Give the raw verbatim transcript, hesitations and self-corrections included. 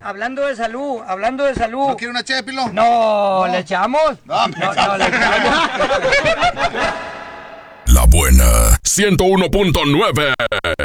hablando de salud, hablando de salud. ¿No quiere una ché de pilón? No, ¿le echamos? No, no, no, le echamos. La buena ciento uno punto nueve.